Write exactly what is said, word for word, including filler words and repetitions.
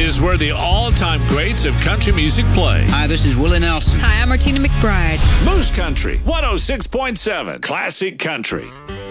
is where the all-time greats of country music play. Hi, this is Willie Nelson. Hi, I'm Martina McBride. Moose Country, one oh six point seven, Classic Country.